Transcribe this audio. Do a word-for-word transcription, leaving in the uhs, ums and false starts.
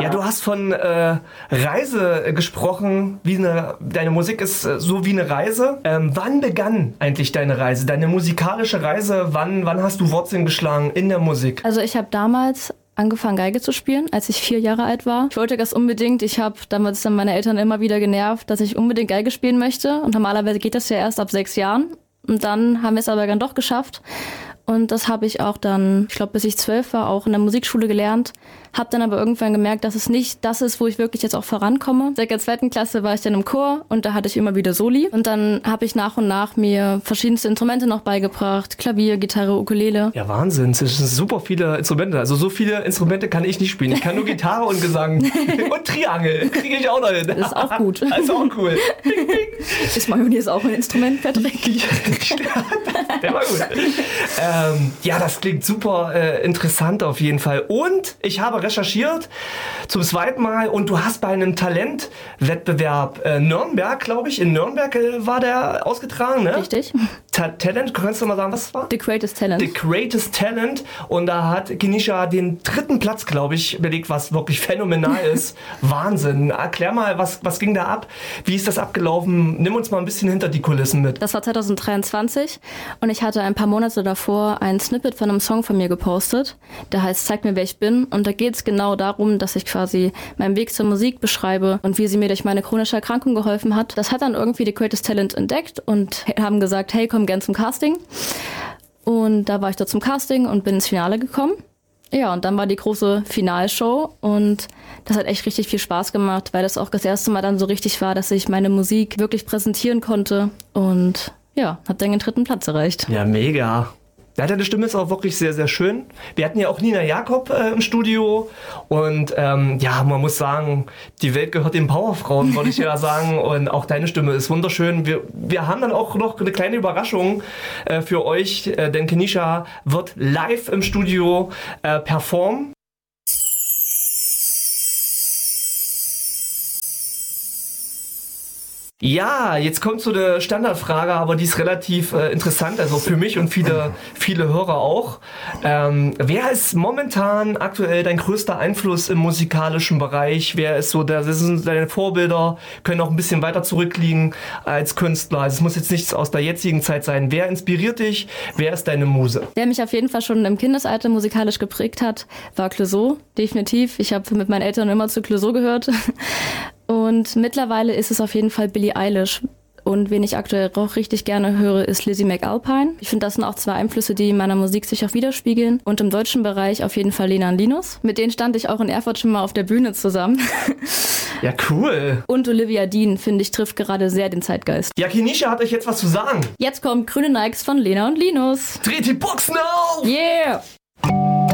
Ja, du hast von äh, Reise gesprochen, wie eine, deine Musik ist äh, so wie eine Reise. Ähm, wann begann eigentlich deine Reise, deine musikalische Reise? Wann, wann hast du Wurzeln geschlagen in der Musik? Also ich habe damals angefangen Geige zu spielen, als ich vier Jahre alt war. Ich wollte das unbedingt. Ich habe damals dann meine Eltern immer wieder genervt, dass ich unbedingt Geige spielen möchte. Und normalerweise geht das ja erst ab sechs Jahren. Und dann haben wir es aber dann doch geschafft. Und das habe ich auch dann, ich glaube, bis ich zwölf war, auch in der Musikschule gelernt. Habe dann aber irgendwann gemerkt, dass es nicht das ist, wo ich wirklich jetzt auch vorankomme. Seit der zweiten Klasse war ich dann im Chor und da hatte ich immer wieder Soli. Und dann habe ich nach und nach mir verschiedenste Instrumente noch beigebracht. Klavier, Gitarre, Ukulele. Ja, Wahnsinn. Es sind super viele Instrumente. Also so viele Instrumente kann ich nicht spielen. Ich kann nur Gitarre und Gesang. Und Triangel. Kriege ich auch noch hin. Das ist auch gut. Das ist auch cool. Ping, ping. Ist Mayonnaise auch ein Instrument, Patrick? Der war gut. Ähm, ja, das klingt super äh, interessant auf jeden Fall. Und ich habe recherchiert zum zweiten Mal und du hast bei einem Talentwettbewerb äh, Nürnberg, glaube ich, in Nürnberg äh, war der ausgetragen, ne? Richtig. Ta- Talent, kannst du mal sagen, was es war? The Greatest Talent. The Greatest Talent. Und da hat Kenisha den dritten Platz, glaube ich, belegt, was wirklich phänomenal ist. Wahnsinn. Erklär mal, was, was ging da ab? Wie ist das abgelaufen? Nimm uns mal ein bisschen hinter die Kulissen mit. Das war zwanzig dreiundzwanzig und ich hatte ein paar Monate davor ein Snippet von einem Song von mir gepostet. Der heißt Zeig mir, wer ich bin. Und da geht es genau darum, dass ich quasi meinen Weg zur Musik beschreibe und wie sie mir durch meine chronische Erkrankung geholfen hat. Das hat dann irgendwie The Greatest Talent entdeckt und haben gesagt, hey, komm gern zum Casting. Und da war ich dort zum Casting und bin ins Finale gekommen. Ja, und dann war die große Finalshow und das hat echt richtig viel Spaß gemacht, weil das auch das erste Mal dann so richtig war, dass ich meine Musik wirklich präsentieren konnte und ja, hab dann den dritten Platz erreicht. Ja, mega. Ja, deine Stimme ist auch wirklich sehr, sehr schön. Wir hatten ja auch Nina Jakob äh, im Studio und ähm, ja, man muss sagen, die Welt gehört den Powerfrauen, würde ich ja sagen, und auch deine Stimme ist wunderschön. Wir, wir haben dann auch noch eine kleine Überraschung äh, für euch, äh, denn Kenisha wird live im Studio äh, performen. Ja, jetzt kommt so eine Standardfrage, aber die ist relativ äh, interessant, also für mich und viele, viele Hörer auch. Ähm, wer ist momentan aktuell dein größter Einfluss im musikalischen Bereich? Wer ist so, das sind deine Vorbilder, können auch ein bisschen weiter zurückliegen als Künstler. Also es muss jetzt nichts aus der jetzigen Zeit sein. Wer inspiriert dich? Wer ist deine Muse? Der mich auf jeden Fall schon im Kindesalter musikalisch geprägt hat, war Clouseau, definitiv. Ich habe mit meinen Eltern immer zu Clouseau gehört. Und mittlerweile ist es auf jeden Fall Billie Eilish. Und wen ich aktuell auch richtig gerne höre, ist Lizzie McAlpine. Ich finde, das sind auch zwei Einflüsse, die in meiner Musik sich auch widerspiegeln. Und im deutschen Bereich auf jeden Fall Lena und Linus. Mit denen stand ich auch in Erfurt schon mal auf der Bühne zusammen. Ja, cool. Und Olivia Dean, finde ich, trifft gerade sehr den Zeitgeist. Ja, Kenisha hat euch jetzt was zu sagen. Jetzt kommt Grüne Nikes von Lena und Linus. Dreht die Boxen auf! Yeah!